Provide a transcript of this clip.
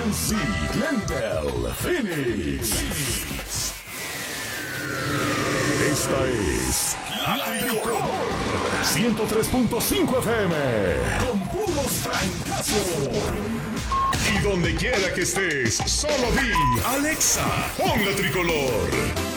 GNC Glendale, Phoenix. Esta es La Tricolor 103.5 FM con puros trancazos. Y donde quiera que estés, solo di Alexa, pon La Tricolor.